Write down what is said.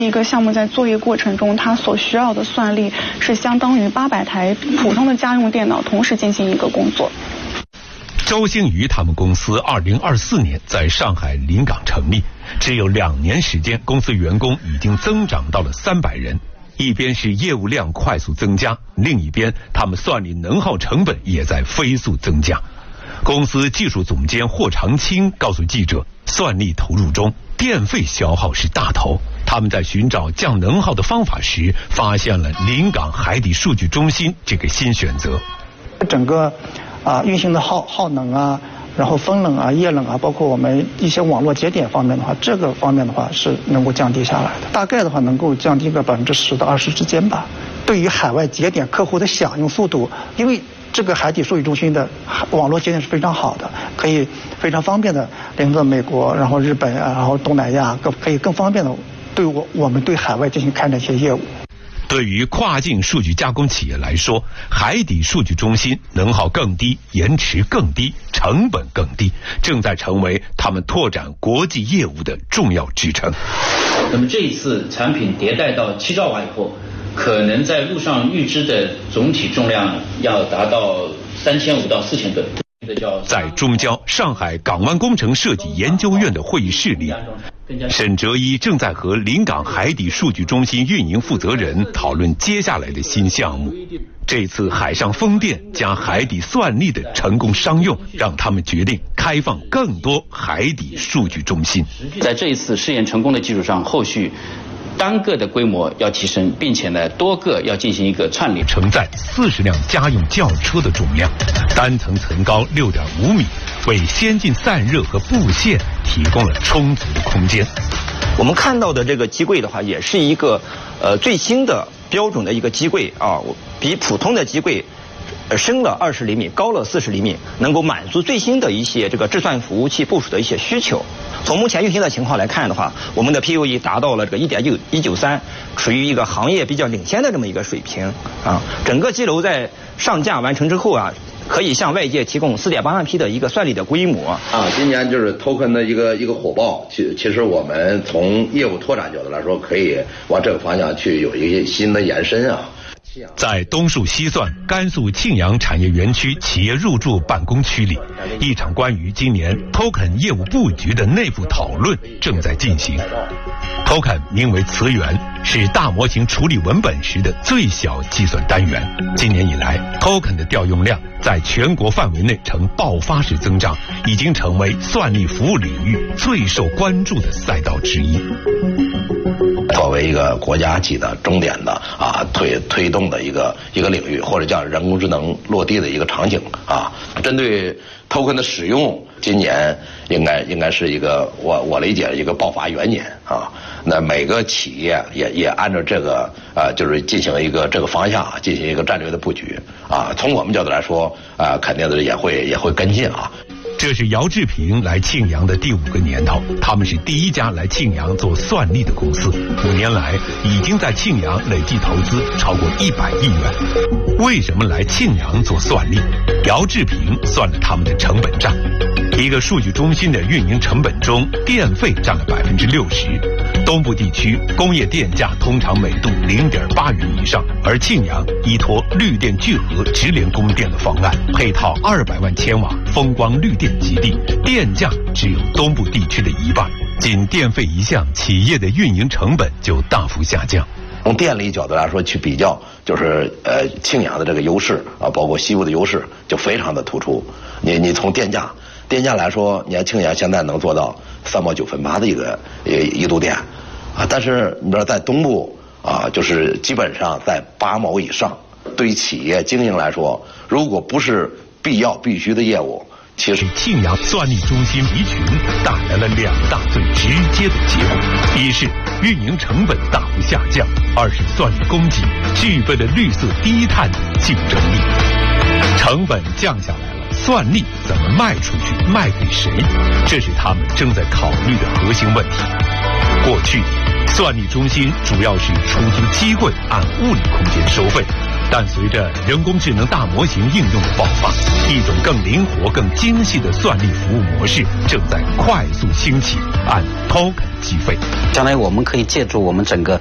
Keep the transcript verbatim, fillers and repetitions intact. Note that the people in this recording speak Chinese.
一个项目在作业过程中，它所需要的算力是相当于八百台普通的家用电脑同时进行一个工作。 周星瑜他们公司二零二四年在上海临港成立，只有两年时间，公司员工已经增长到了三百人。一边是业务量快速增加，另一边他们算力能耗成本也在飞速增加。公司技术总监霍长青告诉记者，算力投入中，电费消耗是大头。他们在寻找降能耗的方法时，发现了临港海底数据中心这个新选择。 整个啊运行的耗耗能啊，然后风冷啊、液冷啊，包括我们一些网络节点方面的话，这个方面的话是能够降低下来的。大概的话能够降低个百分之十到二十之间吧。对于海外节点客户的响应速度，因为这个海底数据中心的网络节点是非常好的，可以非常方便的连着美国，然后日本啊，然后东南亚，更可以更方便的对我我们对海外进行开展一些业务。 对于跨境数据加工企业来说，海底数据中心能耗更低，延迟更低，成本更低，正在成为他们拓展国际业务的重要支撑。 那么这一次产品迭代到七兆瓦以后，可能在路上预支的总体重量要达到三千五到四千吨。 在中交上海港湾工程设计研究院的会议室里，沈哲一正在和临港海底数据中心运营负责人讨论接下来的新项目。这次海上风电加海底算力的成功商用，让他们决定开放更多海底数据中心。 在这一次试验成功的基础上，后续单个的规模要提升，并且呢多个要进行一个串联。 承载四十辆家用轿车的重量，单层层高六点五米，为先进散热和布线提供了充足的空间。 我们看到的这个机柜的话，也是一个呃最新的标准的一个机柜啊，比普通的机柜深了二十厘米，高了四十厘米，能够满足最新的一些这个制算服务器部署的一些需求。从目前运行的情况来看的话，我们的 P U E 达到了这个一点一九三，处于一个行业比较领先的这么一个水平啊。整个机楼在上架完成之后啊，可以向外界提供四点八万匹的一个算力的规模啊。今年就是 Token 的一个一个火爆，其其实我们从业务拓展角度来说，可以往这个方向去有一些新的延伸啊。 在东数西算甘肃庆阳产业园区企业入驻办公区里，一场关于今年 Token 业务布局的内部讨论正在进行。Token 名为词源，是大模型处理文本时的最小计算单元。今年以来 Token 的调用量在全国范围内呈爆发式增长，已经成为算力服务领域最受关注的赛道之一。 作为一个国家级的重点的啊推推动的一个一个领域，或者叫人工智能落地的一个场景啊，针对 Token 的使用，今年应该应该是一个我我理解一个爆发元年啊。那每个企业也也按照这个呃就是进行一个这个方向进行一个战略的布局啊。从我们角度来说啊，肯定的也会也会跟进啊。 这是姚志平来庆阳的第五个年头，他们是第一家来庆阳做算力的公司，五年来已经在庆阳累计投资超过一百亿元。为什么来庆阳做算力？姚志平算了他们的成本账，一个数据中心的运营成本中，电费占了百分之六十。东部地区工业电价通常每度零点八元以上，而庆阳依托绿电聚合直连供电的方案，配套二百万千瓦风光绿电基地，电价只有东部地区的一半，仅电费一项，企业的运营成本就大幅下降。 从电力角度来说去比较，就是呃庆阳的这个优势啊，包括西部的优势就非常的突出。你你从电价电价来说，你看庆阳现在能做到三毛九分八的一个一度电啊，但是你知道在东部啊，就是基本上在八毛以上。对于企业经营来说，如果不是必要必须的业务，其实庆阳算力中心集群带来了两大最直接的结果：一是运营成本大幅下降，二是算力供给具备了绿色低碳的竞争力。成本降下来了，算力怎么卖出去，卖给谁？这是他们正在考虑的核心问题。过去，算力中心主要是出租机会按物理空间收费， 但随着人工智能大模型应用的爆发，一种更灵活、更精细的算力服务模式正在快速兴起，按 token 计费。 将来我们可以借助我们整个